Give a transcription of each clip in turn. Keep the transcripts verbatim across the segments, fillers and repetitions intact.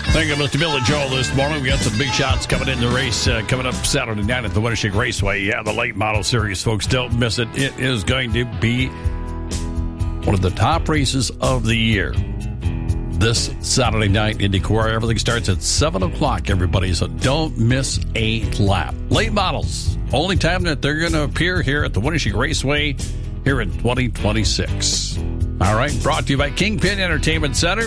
Thank you, Mister Bill and Joel, this morning. We got some big shots coming in the race uh, coming up Saturday night at the Winnebago Raceway. Yeah, the late model series, folks. Don't miss it. It is going to be one of the top races of the year this Saturday night in Decorah. Everything starts at seven o'clock, everybody, so don't miss a lap. Late models, only time that they're going to appear here at the Winnebago Raceway here in twenty twenty-six. All right, brought to you by Kingpin Entertainment Center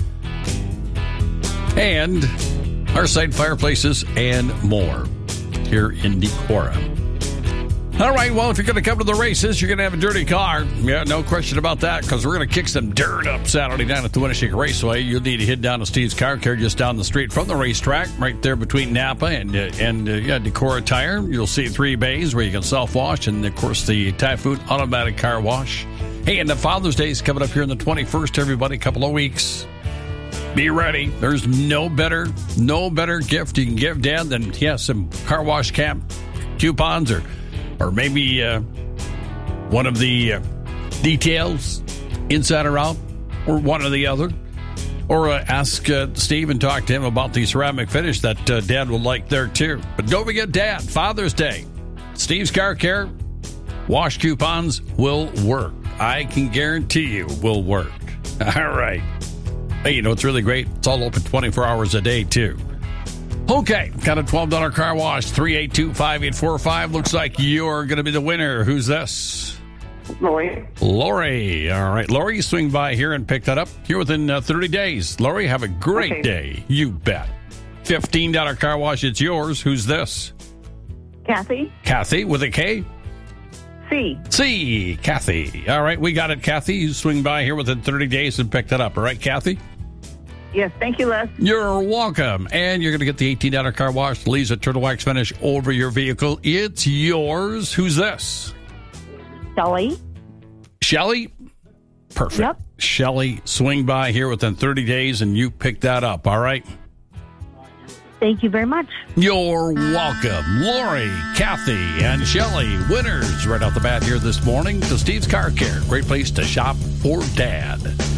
and our site fireplaces and more here in Decorah. All right, well, if you're going to come to the races, you're going to have a dirty car. Yeah, no question about that, because we're going to kick some dirt up Saturday night at the Winnebago Raceway. You'll need to head down to Steve's Car Care just down the street from the racetrack, right there between Napa and, uh, and uh, yeah, Decorah Tire. You'll see three bays where you can self-wash, and, of course, the Typhoon automatic car wash. Hey, and the Father's Day is coming up here on the twenty-first, everybody, a couple of weeks. Be ready. There's no better, no better gift you can give Dad than, yeah, some car wash cap coupons or or maybe uh, one of the uh, details, inside or out, or one or the other. Or uh, ask uh, Steve and talk to him about the ceramic finish that uh, Dad would like there, too. But don't forget Dad, Father's Day. Steve's Car Care, wash coupons will work. I can guarantee you will work. All right. Hey, you know, it's really great. It's all open twenty-four hours a day, too. Okay, got a twelve dollars car wash, three eight two, five eight four five. Looks like you're going to be the winner. Who's this? Lori. Lori. All right, Lori, swing by here and pick that up here within uh, thirty days. Lori, have a great okay. day. You bet. fifteen dollars car wash, it's yours. Who's this? Kathy. Kathy with a K? C. C. Kathy. All right, we got it, Kathy. You swing by here within thirty days and pick that up. All right, Kathy? Yes, thank you, Les. You're welcome. And you're going to get the eighteen dollars car wash, leaves a turtle wax finish over your vehicle. It's yours. Who's this? Shelly. Shelly? Perfect. Yep. Shelly, swing by here within thirty days and you pick that up, all right? Thank you very much. You're welcome. Lori, Kathy, and Shelly, winners right off the bat here this morning to Steve's Car Care. Great place to shop for Dad.